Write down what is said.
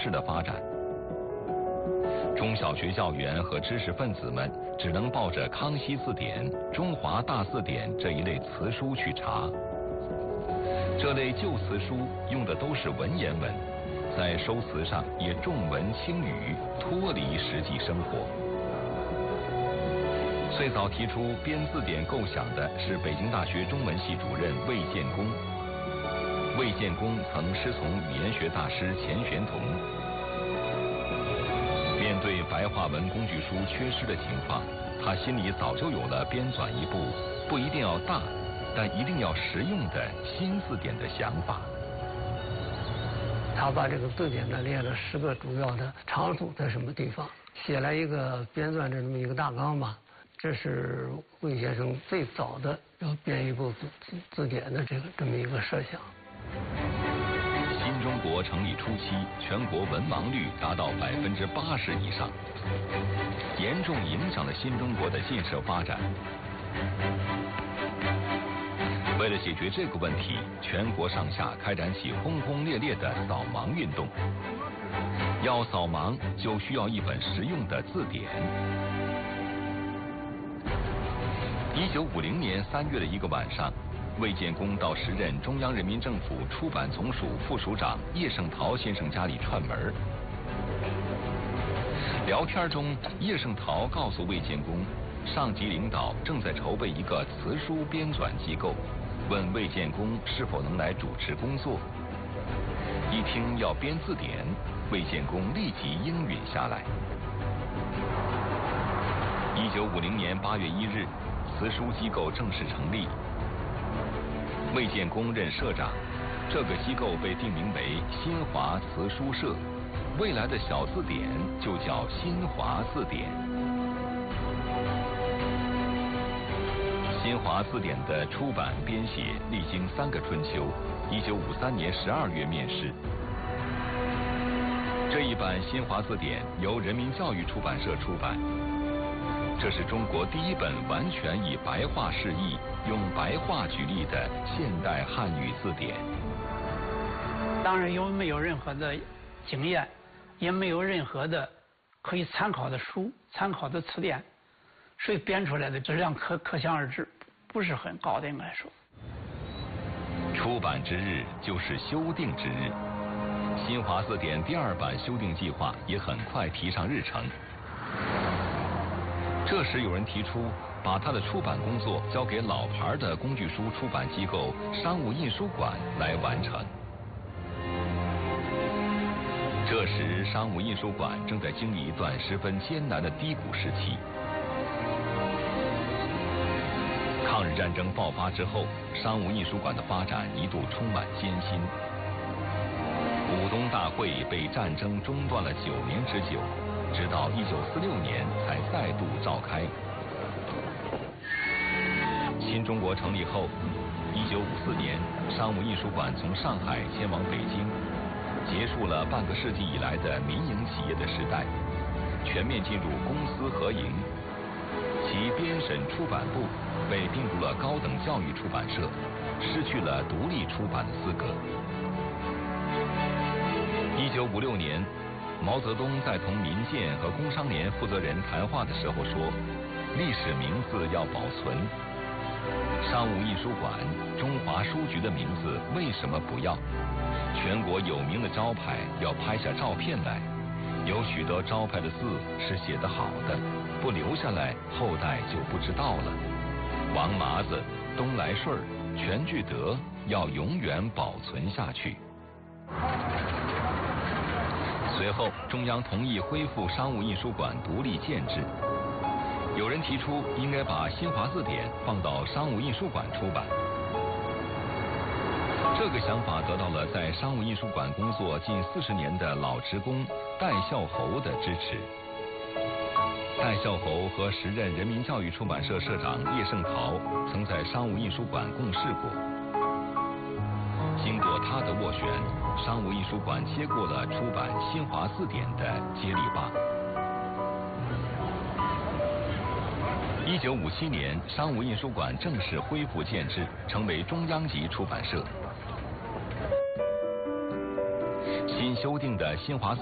势的发展。中小学校园和知识分子们只能抱着《康熙字典》《中华大字典》这一类词书去查。这类旧词书用的都是文言文，在收词上也重文轻语，脱离实际生活。最早提出编字典构想的是北京大学中文系主任魏建功。魏建功曾师从语言学大师钱玄同。面对白话文工具书缺失的情况，他心里早就有了编纂一部不一定要大，但一定要实用的新字典的想法。 他把这个字典呢列了10个主要的场所在什么地方，写了一个编纂的这么一个大纲嘛。这是魏先生最早的要编一部字典的这么一个设想。 新中国成立初期，全国文盲率达到80%以上，严重影响了新中国的建设发展。为了解决这个问题，全国上下开展起轰轰烈烈的扫盲运动。要扫盲，就需要一本实用的字典。1950年3月的一个晚上，魏建功到时任中央人民政府出版总署副署长叶圣陶先生家里串门。聊天中，叶圣陶告诉魏建功，上级领导正在筹备一个词书编纂机构，问魏建功是否能来主持工作。一听要编字典，魏建功立即应允下来。1950年8月1日，词书机构正式成立，魏建功任社长。这个机构被定名为新华词书社，未来的小字典就叫新华字典。新华字典的出版编写历经3个春秋，1953年12月面世。这一版新华字典由人民教育出版社出版。这是中国第一本完全以白话释义、用白话举例的现代汉语字典。 当然，因为没有任何的经验，也没有任何的可以参考的书、参考的词典，所以编出来的质量可想而知，不是很高的，应该说。 出版之日就是修订之日，新华字典第2版修订计划也很快提上日程。这时有人提出，把他的出版工作交给老牌的工具书出版机构商务印书馆来完成。这时，商务印书馆正在经历一段十分艰难的低谷时期。抗日战争爆发之后，商务印书馆的发展一度充满艰辛。股东大会被战争中断了9年之久。直到1946年才再度召开。新中国成立后，1954年，商务印书馆从上海迁往北京，结束了半个世纪以来的民营企业的时代，全面进入公私合营。其编审出版部被并入了高等教育出版社，失去了独立出版的资格。1956年。毛泽东在同民建和工商联负责人谈话的时候说，历史名字要保存。商务印书馆、中华书局的名字为什么不要？全国有名的招牌要拍下照片来，有许多招牌的字是写得好的，不留下来后代就不知道了。王麻子、东来顺、全聚德要永远保存下去。随后，中央同意恢复商务印书馆独立建制。有人提出应该把新华字典放到商务印书馆出版。这个想法得到了在商务印书馆工作近40年的老职工戴孝侯的支持。戴孝侯和时任人民教育出版社社长叶圣陶曾在商务印书馆共事过。经过他的斡旋，商务印书馆接过了出版新华字典的接力棒。1957年，商务印书馆正式恢复建制，成为中央级出版社。新修订的新华